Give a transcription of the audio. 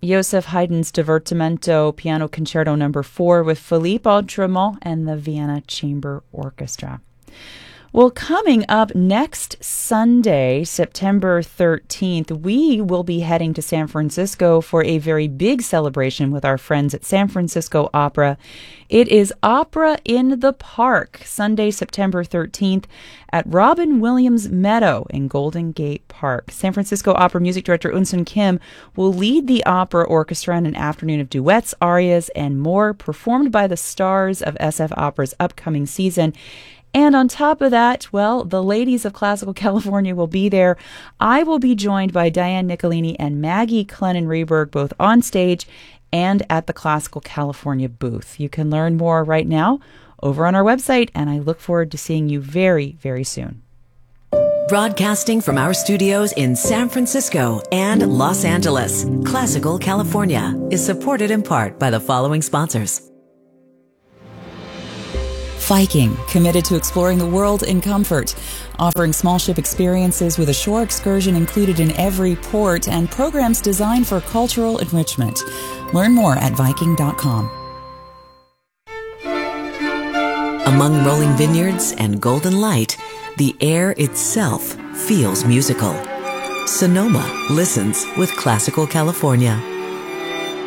Joseph Haydn's Divertimento Piano Concerto No. 4 with Philippe Autremont and the Vienna Chamber Orchestra. Well, coming up next Sunday, September 13th, we will be heading to San Francisco for a very big celebration with our friends at San Francisco Opera. It is Opera in the Park, Sunday, September 13th at Robin Williams Meadow in Golden Gate Park. San Francisco Opera Music Director Eunsoon Kim will lead the opera orchestra in an afternoon of duets, arias, and more performed by the stars of SF Opera's upcoming season. And on top of that, well, the ladies of Classical California will be there. I will be joined by Diane Nicolini and Maggie Clennon-Reberg, both on stage and at the Classical California booth. You can learn more right now over on our website, and I look forward to seeing you very, very soon. Broadcasting from our studios in San Francisco and Los Angeles, Classical California is supported in part by the following sponsors. Viking, committed to exploring the world in comfort, offering small ship experiences with a shore excursion included in every port and programs designed for cultural enrichment. Learn more at Viking.com. Among rolling vineyards and golden light, the air itself feels musical. Sonoma listens with Classical California.